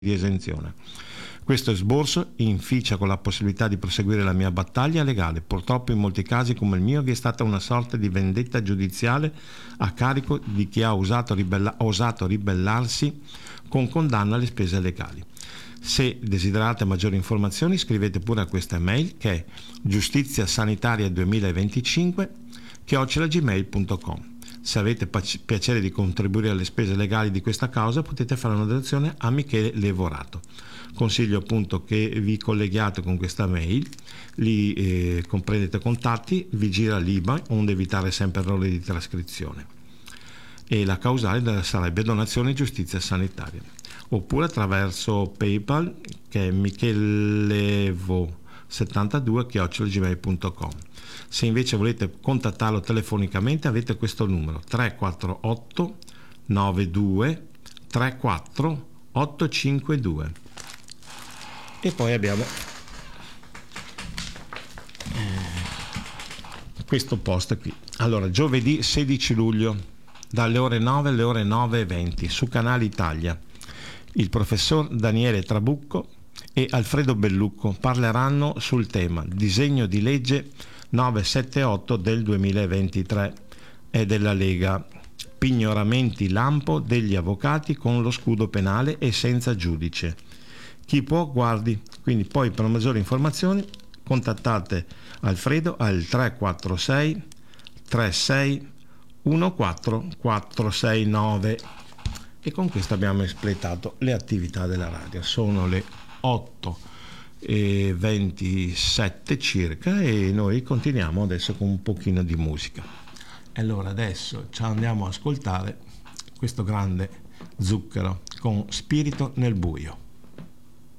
di esenzione. Questo esborso inficia con la possibilità di proseguire la mia battaglia legale. Purtroppo in molti casi come il mio vi è stata una sorta di vendetta giudiziale a carico di chi ha osato ribellarsi con condanna alle spese legali. Se desiderate maggiori informazioni scrivete pure a questa mail che è giustiziasanitaria2025@gmail.com. Se avete piacere di contribuire alle spese legali di questa causa potete fare una donazione a Michele Levorato. Consiglio appunto che vi colleghiate con questa mail, lì comprendete contatti, vi gira l'IBAN onde evitare sempre errori di trascrizione, e la causale sarebbe donazione giustizia sanitaria, oppure attraverso PayPal che è michelevo72@gmail.com. Se invece volete contattarlo telefonicamente avete questo numero 348 92 34 852. E poi abbiamo questo post qui. Allora, giovedì 16 luglio dalle ore 9 alle ore 9:20 su Canale Italia il professor Daniele Trabucco e Alfredo Bellucco parleranno sul tema disegno di legge 978 del 2023 e della Lega, pignoramenti lampo degli avvocati con lo scudo penale e senza giudice. Chi può guardi. Quindi poi per maggiori informazioni contattate Alfredo al 346 36 14 469. E con questo abbiamo espletato le attività della radio. Sono le 8:27 circa e noi continuiamo adesso con un pochino di musica. Allora adesso ci andiamo a ascoltare questo grande Zucchero con Spirito nel buio.